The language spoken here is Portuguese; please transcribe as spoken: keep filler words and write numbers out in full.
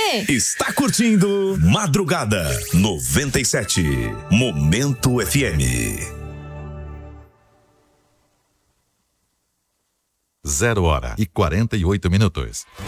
você. Está curtindo Madrugada noventa e sete, Momento F M. Zero hora e quarenta e oito minutos.